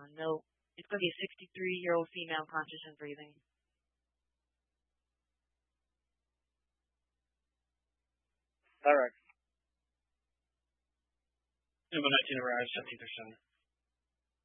No. It's going to be a 63-year-old female conscious and breathing. Direct. Number 19 arrives 17%.